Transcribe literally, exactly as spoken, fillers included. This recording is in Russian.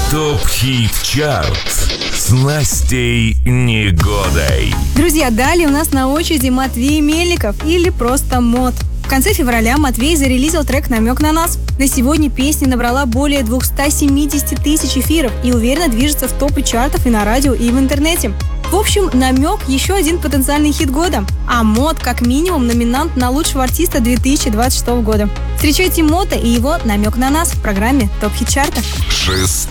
ТОП-хит-чарт с Настей Негодой. Друзья, далее у нас на очереди Матвей Мельников или просто Мот. В конце февраля Матвей зарелизил трек «Намек на нас». На сегодня песня набрала более двести семьдесят тысяч эфиров и уверенно движется в топы чартов и на радио, и в интернете. В общем, «Намек» — еще один потенциальный хит года. А Мот, как минимум, номинант на лучшего артиста две тысячи двадцать шестого года. Встречайте Мота и его «Намек на нас» в программе ТОП-хит чарта.